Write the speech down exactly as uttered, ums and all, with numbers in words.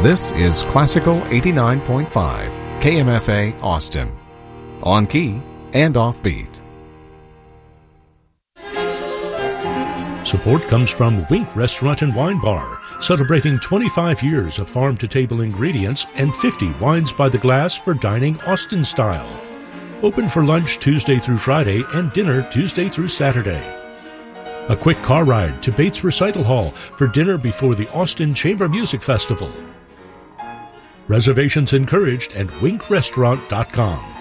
This is Classical eighty-nine point five, K M F A Austin. On key and offbeat. Support comes from Wink Restaurant and Wine Bar, celebrating twenty-five years of farm-to-table ingredients and fifty wines by the glass for dining Austin style. Open for lunch Tuesday through Friday and dinner Tuesday through Saturday. A quick car ride to Bates Recital Hall for dinner before the Austin Chamber Music Festival. Reservations encouraged at wink restaurant dot com.